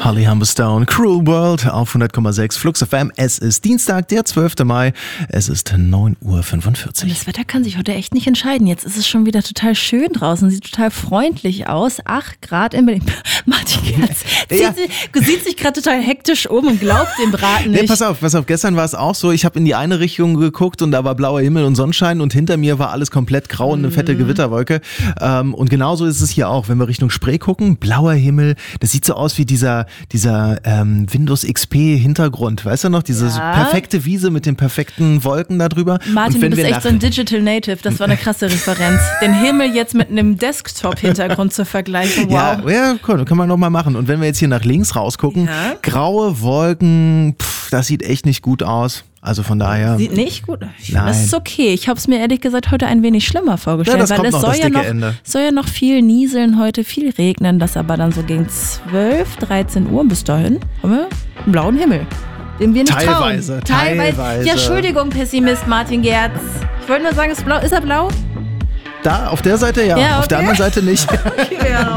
Holly Humberstone, Cruel World auf 100,6 Flux FM. Es ist Dienstag, der 12. Mai. Es ist 9:45 Uhr. Und das Wetter kann sich heute echt nicht entscheiden. Jetzt ist es schon wieder total schön draußen, sieht total freundlich aus. 8 Grad in Berlin. Martin Gerz sieht sich gerade total hektisch um und glaubt dem Braten nicht. Nee, pass auf. Gestern war es auch so, ich habe in die eine Richtung geguckt und da war blauer Himmel und Sonnenschein und hinter mir war alles komplett grau und eine fette Gewitterwolke. Und genauso ist es hier auch, wenn wir Richtung Spree gucken, blauer Himmel, das sieht so aus wie dieser Windows XP Hintergrund, weißt du noch, diese perfekte Wiese mit den perfekten Wolken da drüber. Martin, du bist echt so ein Digital Native, das war eine krasse Referenz. Den Himmel jetzt mit einem Desktop-Hintergrund zu vergleichen, wow. Ja, cool, kann man nochmal machen. Und wenn wir jetzt hier nach links rausgucken, graue Wolken, das sieht echt nicht gut aus. Also von daher. Sieht nicht gut aus. Das ist okay. Ich habe es mir ehrlich gesagt heute ein wenig schlimmer vorgestellt, das weil kommt es noch, soll ja noch viel nieseln heute, viel regnen, das aber dann so gegen 12, 13 Uhr bis dahin haben wir einen blauen Himmel, dem wir nicht Teilweise. Ja, Entschuldigung, Pessimist Martin Gerz. Ich wollte nur sagen, ist er blau? Da, auf der Seite ja, auf der anderen Seite nicht. Okay, ja.